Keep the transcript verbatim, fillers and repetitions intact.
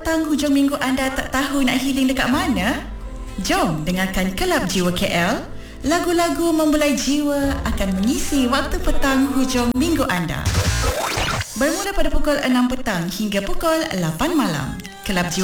petang hujung minggu anda tak tahu nak healing dekat mana? Jom dengarkan Kelab Jiwa K L. Lagu-lagu membelai jiwa akan mengisi waktu petang hujung minggu anda. Bermula pada pukul enam petang hingga pukul lapan malam. Kelab Jiwa